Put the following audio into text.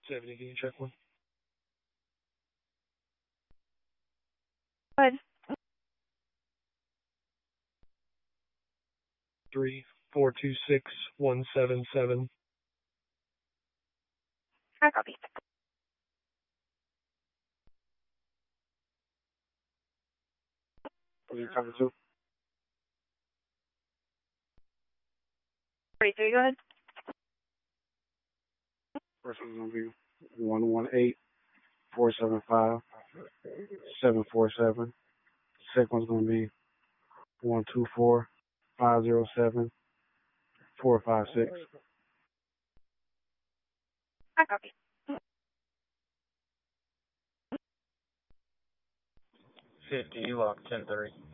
70, can you check one? Good. 3426177. I copy. What are you talking to? 43, go ahead. First one's gonna be 118-475-747. Second one's gonna be 124-507-456. I copy. 50, lock 10-3.